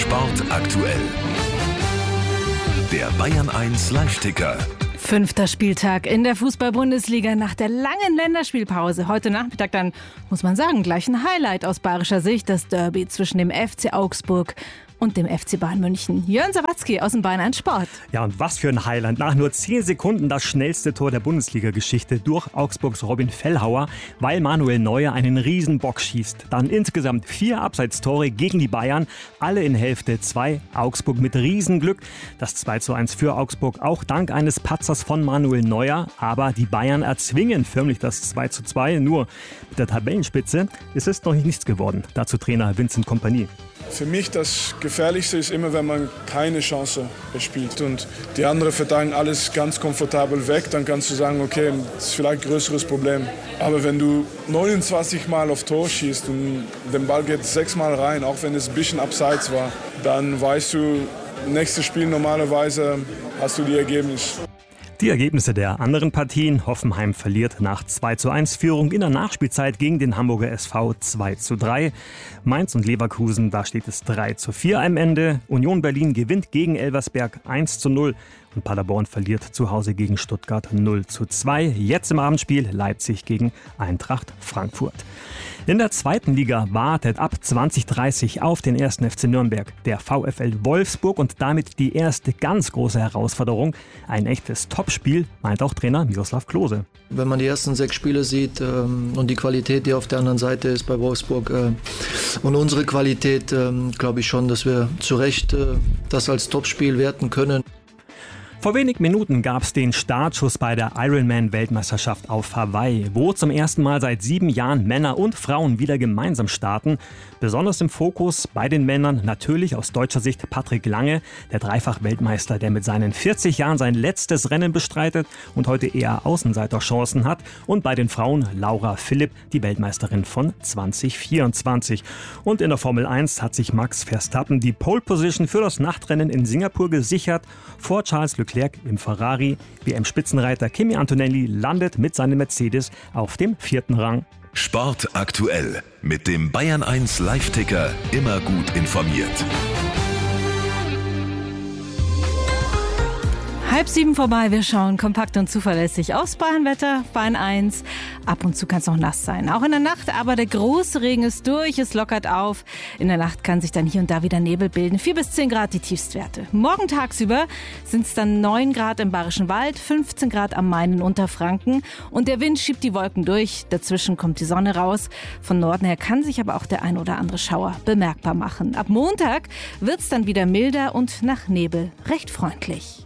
Sport aktuell. Der Bayern 1 Live-Ticker. 5. Spieltag in der Fußball-Bundesliga nach der langen Länderspielpause. Heute Nachmittag dann, muss man sagen, gleich ein Highlight aus bayerischer Sicht. Das Derby zwischen dem FC Augsburg und dem FC Bayern München. Jörn Sawatzki aus dem Bayern 1 Sport. Ja, und was für ein Highlight. Nach nur 10 Sekunden das schnellste Tor der Bundesliga-Geschichte durch Augsburgs Robin Fellhauer, weil Manuel Neuer einen Riesenbock schießt. Dann insgesamt 4 Abseitstore gegen die Bayern, alle in Hälfte 2. Augsburg mit Riesenglück. Das 2:1 für Augsburg, auch dank eines Patzers von Manuel Neuer. Aber die Bayern erzwingen förmlich das 2:2. Nur mit der Tabellenspitze ist es noch nichts geworden. Dazu Trainer Vincent Kompany. Für mich das Gefährlichste ist immer, wenn man keine Chance spielt und die anderen verteidigen alles ganz komfortabel weg, dann kannst du sagen, okay, das ist vielleicht ein größeres Problem. Aber wenn du 29 Mal auf Tor schießt und der Ball geht 6 Mal rein, auch wenn es ein bisschen abseits war, dann weißt du, nächstes Spiel normalerweise hast du die Ergebnisse. Die Ergebnisse der anderen Partien. Hoffenheim verliert nach 2:1 Führung in der Nachspielzeit gegen den Hamburger SV 2:3. Mainz und Leverkusen, da steht es 3:4 am Ende. Union Berlin gewinnt gegen Elversberg 1:0. Und Paderborn verliert zu Hause gegen Stuttgart 0:2. Jetzt im Abendspiel Leipzig gegen Eintracht Frankfurt. In der zweiten Liga wartet ab 20:30 auf den 1. FC Nürnberg der VfL Wolfsburg und damit die erste ganz große Herausforderung. Ein echtes Topspiel, meint auch Trainer Miroslav Klose. Wenn man die ersten 6 Spiele sieht und die Qualität, die auf der anderen Seite ist bei Wolfsburg und unsere Qualität, glaube ich schon, dass wir zu Recht das als Topspiel werten können. Vor wenigen Minuten gab es den Startschuss bei der Ironman-Weltmeisterschaft auf Hawaii, wo zum ersten Mal seit 7 Jahren Männer und Frauen wieder gemeinsam starten. Besonders im Fokus bei den Männern natürlich aus deutscher Sicht Patrick Lange, der Dreifach-Weltmeister, der mit seinen 40 Jahren sein letztes Rennen bestreitet und heute eher Außenseiterchancen hat. Und bei den Frauen Laura Philipp, die Weltmeisterin von 2024. Und in der Formel 1 hat sich Max Verstappen die Pole-Position für das Nachtrennen in Singapur gesichert vor Charles Leclerc im Ferrari. WM-Spitzenreiter Kimi Antonelli landet mit seinem Mercedes auf dem 4. Rang. Sport aktuell mit dem Bayern 1 Live-Ticker immer gut informiert. 6:30 vorbei, wir schauen kompakt und zuverlässig aufs Bayern-Wetter, Bayern 1. Ab und zu kann es noch nass sein, auch in der Nacht, aber der große Regen ist durch, es lockert auf. In der Nacht kann sich dann hier und da wieder Nebel bilden, 4 bis 10 Grad die Tiefstwerte. Morgen tagsüber sind es dann 9 Grad im Bayerischen Wald, 15 Grad am Main in Unterfranken und der Wind schiebt die Wolken durch, dazwischen kommt die Sonne raus. Von Norden her kann sich aber auch der ein oder andere Schauer bemerkbar machen. Ab Montag wird es dann wieder milder und nach Nebel recht freundlich.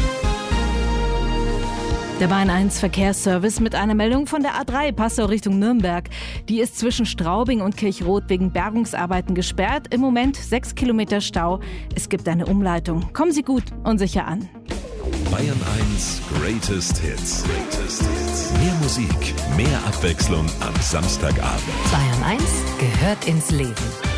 Der Bayern 1 Verkehrsservice mit einer Meldung von der A3 Passau Richtung Nürnberg. Die ist zwischen Straubing und Kirchroth wegen Bergungsarbeiten gesperrt. Im Moment 6 Kilometer Stau. Es gibt eine Umleitung. Kommen Sie gut und sicher an. Bayern 1 Greatest Hits. Mehr Musik, mehr Abwechslung am Samstagabend. Bayern 1 gehört ins Leben.